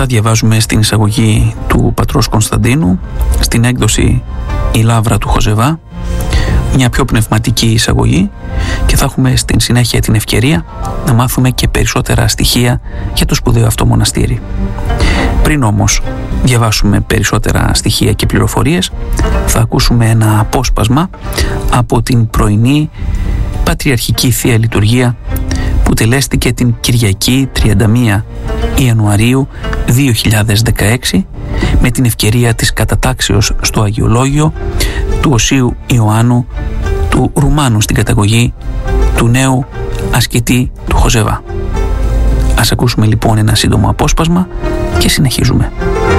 Αυτά διαβάζουμε στην εισαγωγή του πατρός Κωνσταντίνου, στην έκδοση «Η Λαύρα του Χοζεβά», μια πιο πνευματική εισαγωγή, και θα έχουμε στην συνέχεια την ευκαιρία να μάθουμε και περισσότερα στοιχεία για το σπουδαίο αυτό μοναστήρι. Πριν όμως διαβάσουμε περισσότερα στοιχεία και πληροφορίες, θα ακούσουμε ένα απόσπασμα από την πρωινή Πατριαρχική Θεία Λειτουργία που τελέστηκε την Κυριακή 31 Ιανουαρίου 2016 με την ευκαιρία της κατατάξεως στο Αγιολόγιο του Οσίου Ιωάννου του Ρουμάνου στην καταγωγή, του νέου ασκητή του Χοζεβά. Ας ακούσουμε λοιπόν ένα σύντομο απόσπασμα και συνεχίζουμε.